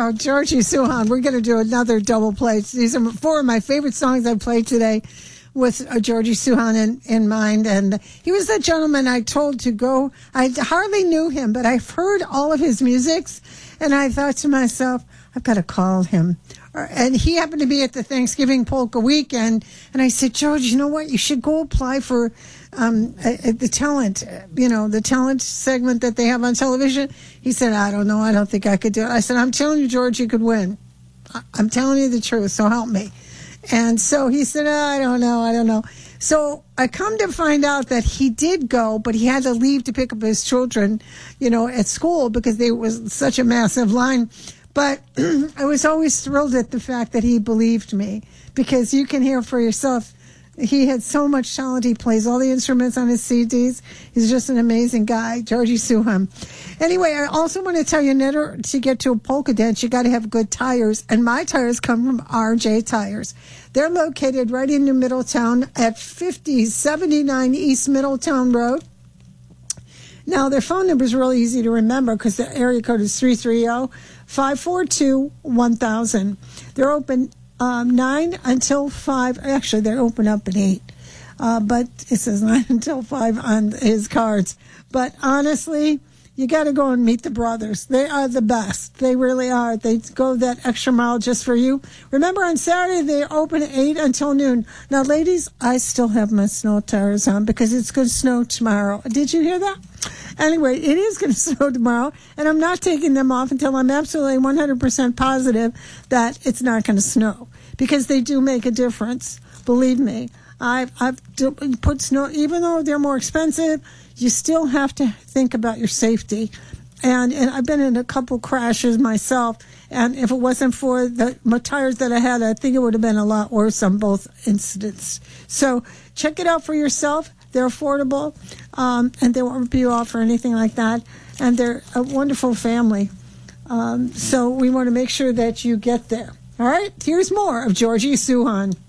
about Georgie Suhan, we're going to do another double play. These are 4 of my favorite songs I played today with Georgie Suhan in mind. And he was the gentleman I told to go. I hardly knew him, but I've heard all of his musics. And I thought to myself, I've got to call him. And he happened to be at the Thanksgiving Polka weekend. And I said, George, you know what? You should go apply for the talent, the talent segment that they have on television. He said, I don't know. I don't think I could do it. I said, I'm telling you, George, you could win. I'm telling you the truth, so help me. And so he said, I don't know. So I come to find out that he did go, but he had to leave to pick up his children, at school because there was such a massive line. But I was always thrilled at the fact that he believed me, because you can hear for yourself. He had so much talent. He plays all the instruments on his CDs. He's just an amazing guy, Georgie Suhan. Anyway, I also want to tell you, in order to get to a polka dance, you got to have good tires. And my tires come from RJ Tires. They're located right in New Middletown at 5079 East Middletown Road. Now, their phone number is really easy to remember because the area code is 330-542-1000. They're open 9 until 5. Actually, they're open up at 8. But it says 9 until 5 on his cards. But honestly, you got to go and meet the brothers. They are the best. They really are. They go that extra mile just for you. Remember, on Saturday, they open at 8 until noon. Now, ladies, I still have my snow tires on because it's going to snow tomorrow. Did you hear that? Anyway, it is going to snow tomorrow, and I'm not taking them off until I'm absolutely 100% positive that it's not going to snow, because they do make a difference. Believe me. I've put snow, even though they're more expensive, you still have to think about your safety. And I've been in a couple crashes myself, and if it wasn't for the tires that I had, I think it would have been a lot worse on both incidents. So check it out for yourself. They're affordable, and they won't rip you off or anything like that. And they're a wonderful family. So we want to make sure that you get there. All right, here's more of Georgie Suhan.